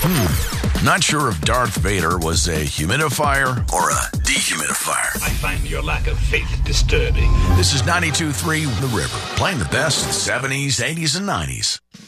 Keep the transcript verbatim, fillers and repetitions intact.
Hmm. Not sure if Darth Vader was a humidifier or a dehumidifier. I find your lack of faith disturbing. This is ninety-two point three The River, playing the best of the seventies, eighties, and nineties.